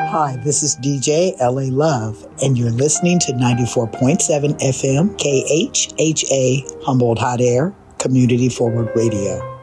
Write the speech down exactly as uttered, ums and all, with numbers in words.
Hi, this is D J L A Love, and you're listening to ninety-four point seven F M K H H A Humboldt Hot Air Community Forward Radio.